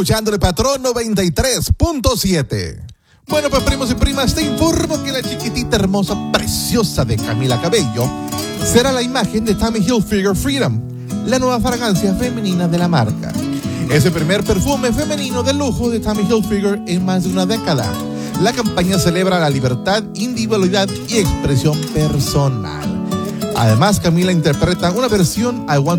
Escuchando el Patrón 93.7. Bueno, pues primos y primas, te informo que la chiquitita hermosa, preciosa de Camila Cabello será la imagen de Tommy Hilfiger Freedom, la nueva fragancia femenina de la marca. Es el primer perfume femenino de lujo de Tommy Hilfiger en más de una década. La campaña celebra la libertad, individualidad y expresión personal. Además, Camila interpreta una versión I Want